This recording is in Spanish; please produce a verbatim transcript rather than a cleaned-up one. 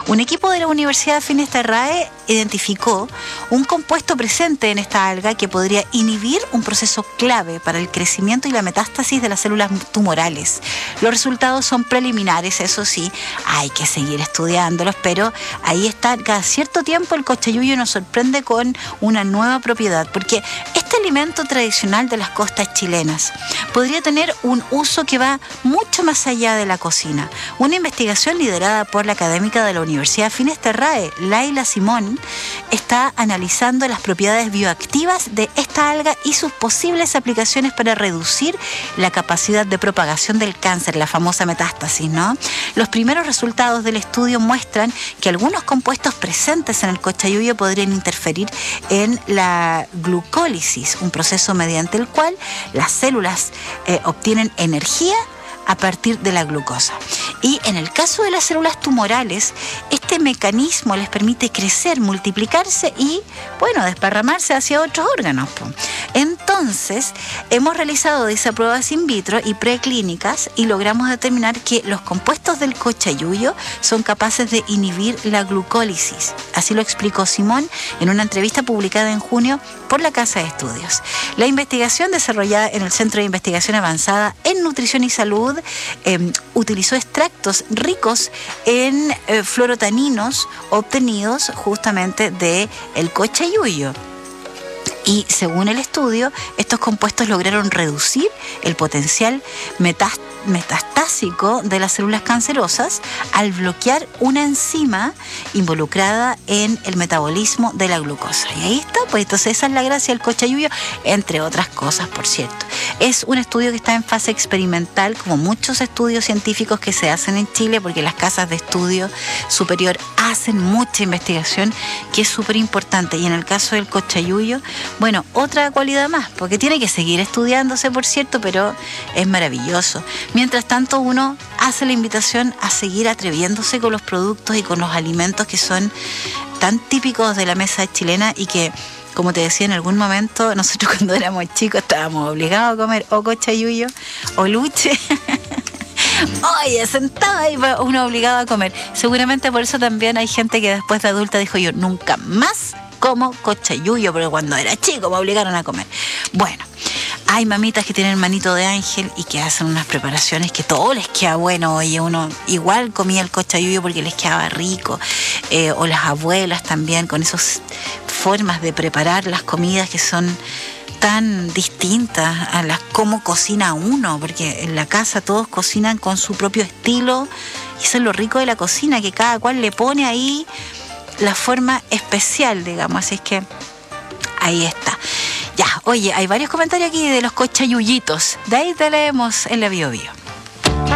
Un equipo de la Universidad Finisterrae identificó un compuesto presente en esta alga que podría inhibir un proceso clave para el crecimiento y la metástasis de las células tumorales. Los resultados son preliminares, eso sí, hay que seguir estudiándolos, pero ahí está. Cada cierto tiempo el cochayuyo nos sorprende con una nueva propiedad, porque este alimento tradicional de las costas chilenas podría tener un uso que va mucho más allá de la cocina. Una investigación liderada por la académica de la Universidad Finisterrae, Laila Simón, está analizando las propiedades bioactivas de esta alga y sus posibles aplicaciones para reducir la capacidad de propagación del cáncer, la famosa metástasis, ¿no? Los primeros resultados del estudio muestran que algunos compuestos presentes en el cochayuyo podrían interferir en la glucólisis, un proceso mediante el cual las células eh, obtienen energía a partir de la glucosa. Y en el caso de las células tumorales, este mecanismo les permite crecer, multiplicarse y, bueno, desparramarse hacia otros órganos. Entonces, hemos realizado desapruebas in vitro y preclínicas y logramos determinar que los compuestos del cochayuyo son capaces de inhibir la glucólisis. Así lo explicó Simón en una entrevista publicada en junio por la Casa de Estudios. La investigación desarrollada en el Centro de Investigación Avanzada en Nutrición y Salud Eh, utilizó extractos ricos en eh, fluorotaninos obtenidos justamente del cochayuyo. Y según el estudio, estos compuestos lograron reducir el potencial metast- metastásico de las células cancerosas al bloquear una enzima involucrada en el metabolismo de la glucosa. Y ahí está, pues entonces esa es la gracia del cochayuyo, entre otras cosas, por cierto. Es un estudio que está en fase experimental, como muchos estudios científicos que se hacen en Chile, porque las casas de estudio superior hacen mucha investigación, que es súper importante. Y en el caso del cochayuyo, bueno, otra cualidad más, porque tiene que seguir estudiándose, por cierto, pero es maravilloso. Mientras tanto, uno hace la invitación a seguir atreviéndose con los productos y con los alimentos que son tan típicos de la mesa chilena y que, como te decía en algún momento, nosotros cuando éramos chicos estábamos obligados a comer o cochayuyo o luche. Oye, sentado ahí uno obligado a comer. Seguramente por eso también hay gente que después de adulta dijo: yo nunca más como cochayuyo, pero cuando era chico me obligaron a comer. Bueno, hay mamitas que tienen manito de ángel y que hacen unas preparaciones que todo les queda bueno. Oye, uno igual comía el cochayuyo porque les quedaba rico, eh, o las abuelas también con esas formas de preparar las comidas que son tan distintas a las cómo cocina uno, porque en la casa todos cocinan con su propio estilo y eso es lo rico de la cocina, que cada cual le pone ahí la forma especial, digamos. Así es que ahí está. Ya, oye, hay varios comentarios aquí de los cochayuyitos. De ahí te leemos en la Bio Bio.